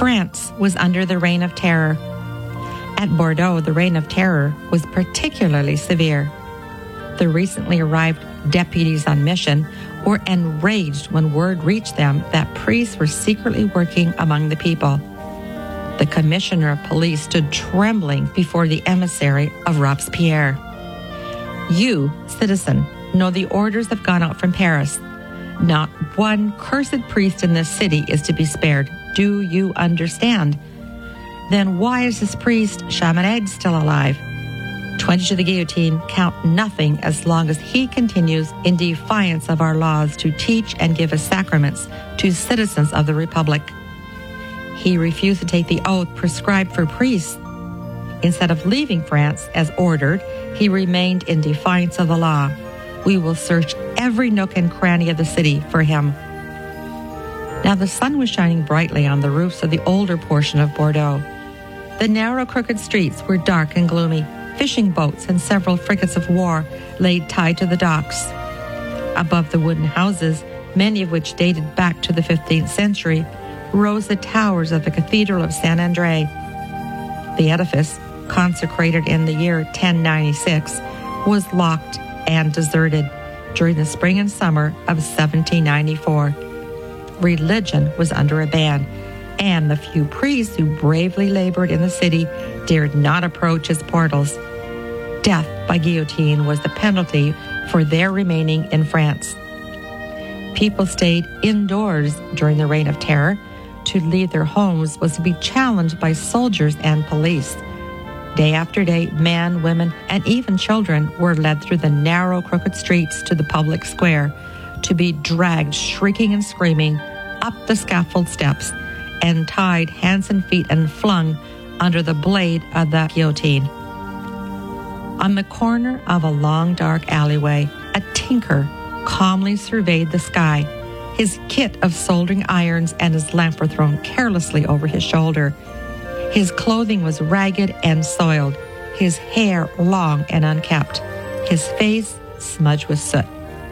France was under the Reign of Terror. At Bordeaux, the Reign of Terror was particularly severe. The recently arrived deputies on mission were enraged when word reached them that priests were secretly working among the people. The commissioner of police stood trembling before the emissary of Robespierre. You, citizen, know the orders have gone out from Paris. Not one cursed priest in this city is to be spared. Do you understand? Then why is this priest, Chaminade, still alive? 20 to the guillotine count nothing as long as he continues in defiance of our laws to teach and give his sacraments to citizens of the Republic. He refused to take the oath prescribed for priests. Instead of leaving France as ordered, he remained in defiance of the law. We will search every nook and cranny of the city for him. Now the sun was shining brightly on the roofs of the older portion of Bordeaux. The narrow, crooked streets were dark and gloomy. Fishing boats and several frigates of war lay tied to the docks. Above the wooden houses, many of which dated back to the 15th century, rose the towers of the Cathedral of Saint André. The edifice, consecrated in the year 1096, was locked and deserted during the spring and summer of 1794. Religion was under a ban, and the few priests who bravely labored in the city dared not approach its portals. Death by guillotine was the penalty for their remaining in France. People stayed indoors during the Reign of Terror. To leave their homes was to be challenged by soldiers and police. Day after day, men, women, and even children were led through the narrow, crooked streets to the public square, to be dragged shrieking and screaming up the scaffold steps and tied hands and feet and flung under the blade of the guillotine. On the corner of a long, dark alleyway, a tinker calmly surveyed the sky. His kit of soldering irons and his lamp were thrown carelessly over his shoulder. His clothing was ragged and soiled, his hair long and unkempt, his face smudged with soot.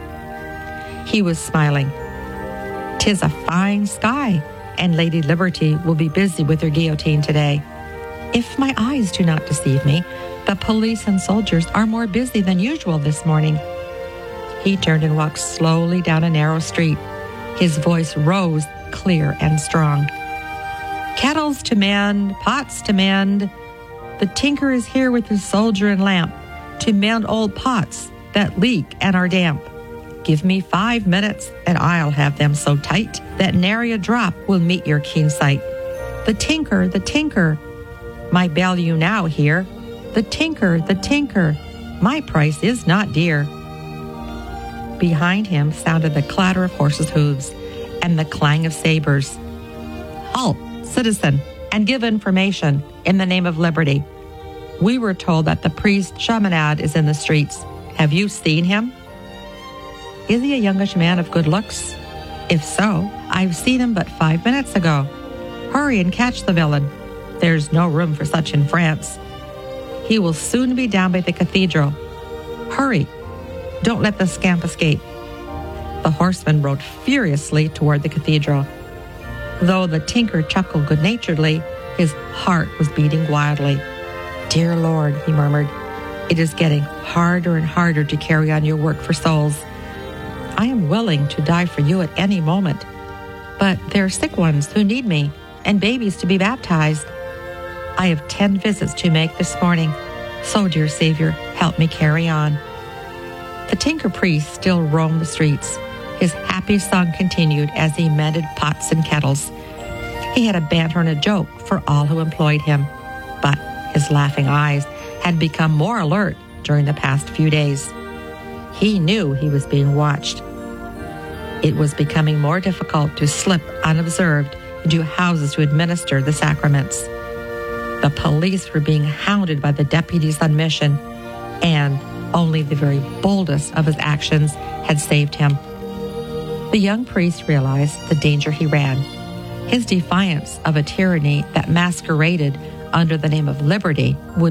He was smiling. "'Tis a fine sky, and Lady Liberty will be busy with her guillotine today. If my eyes do not deceive me, the police and soldiers are more busy than usual this morning." He turned and walked slowly down a narrow street. His voice rose clear and strong. "Kettles to mend, pots to mend. The tinker is here with his soldier and lamp to mend old pots that leak and are damp. Give me 5 minutes, and I'll have them so tight that nary a drop will meet your keen sight. The tinker, my bell you now hear. The tinker, my price is not dear." Behind him sounded the clatter of horses' hooves and the clang of sabers. "Halt, citizen, and give information in the name of liberty. We were told that the priest Chaminade is in the streets. Have you seen him?" "Is he a youngish man of good looks? If so, I've seen him but 5 minutes ago. Hurry and catch the villain. There's no room for such in France. He will soon be down by the cathedral. Hurry, don't let the scamp escape." The horseman rode furiously toward the cathedral. Though the tinker chuckled good-naturedly, his heart was beating wildly. "Dear Lord," he murmured, "it is getting harder and harder to carry on your work for souls. I am willing to die for you at any moment, but there are sick ones who need me and babies to be baptized. I have 10 visits to make this morning, so, dear Savior, help me carry on." The tinker priest still roamed the streets. His happy song continued as he mended pots and kettles. He had a banter and a joke for all who employed him, but his laughing eyes had become more alert during the past few days. He knew he was being watched. It was becoming more difficult to slip unobserved into houses to administer the sacraments. The police were being hounded by the deputies on mission, and only the very boldest of his actions had saved him. The young priest realized the danger he ran. His defiance of a tyranny that masqueraded under the name of liberty would